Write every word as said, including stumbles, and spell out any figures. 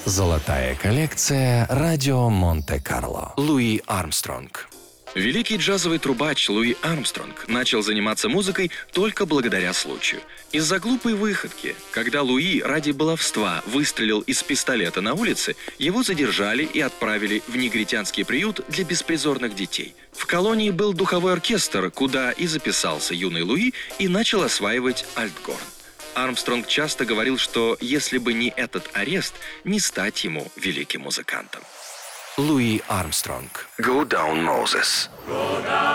Золотая коллекция «Радио Монте-Карло». Луи Армстронг. Великий джазовый трубач Луи Армстронг начал заниматься музыкой только благодаря случаю. Из-за глупой выходки, когда Луи ради баловства выстрелил из пистолета на улице, его задержали и отправили в негритянский приют для беспризорных детей. В колонии был духовой оркестр, куда и записался юный Луи и начал осваивать альтгорн. Армстронг часто говорил, что если бы не этот арест, не стать ему великим музыкантом. Луи Армстронг. Go down, Moses.